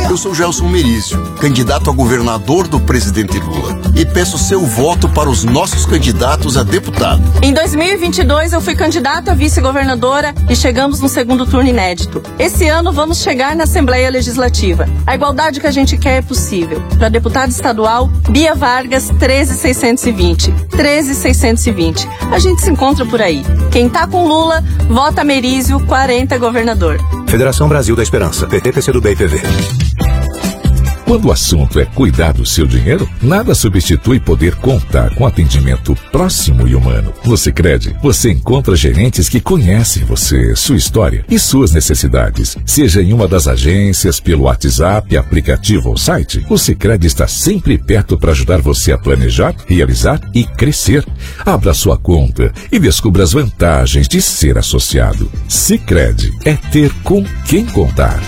Eu sou Gelson Merizio, candidato a governador do presidente Lula, e peço seu voto para os nossos candidatos a deputado. Em 2022 eu fui candidata a vice-governadora e chegamos no segundo turno inédito. Esse ano vamos chegar na Assembleia Legislativa. A igualdade que a gente quer é possível. Para deputado estadual, Bia Vargas, 13620. 13620. A gente se encontra por aí. Quem tá com Lula, vota Merizio, 40 governador. Federação Brasil da Esperança, PT, PCdoB e PV. Quando o assunto é cuidar do seu dinheiro, nada substitui poder contar com atendimento próximo e humano. No Sicredi, você encontra gerentes que conhecem você, sua história e suas necessidades. Seja em uma das agências, pelo WhatsApp, aplicativo ou site, o Sicredi está sempre perto para ajudar você a planejar, realizar e crescer. Abra sua conta e descubra as vantagens de ser associado. Sicredi é ter com quem contar.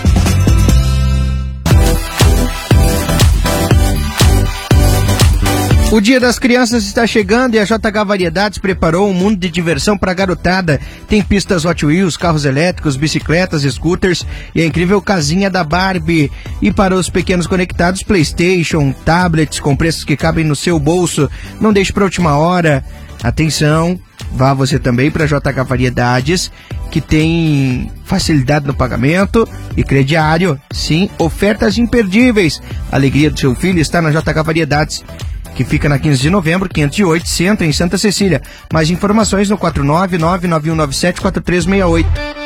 O Dia das Crianças está chegando e a JH Variedades preparou um mundo de diversão para a garotada. Tem pistas Hot Wheels, carros elétricos, bicicletas, scooters e a incrível casinha da Barbie. E para os pequenos conectados, PlayStation, tablets com preços que cabem no seu bolso. Não deixe para a última hora. Atenção, vá você também para a JH Variedades, que tem facilidade no pagamento e crediário. Sim, ofertas imperdíveis. A alegria do seu filho está na JH Variedades, que fica na 15 de novembro, 508, Centro, em Santa Cecília. Mais informações no 49991974368.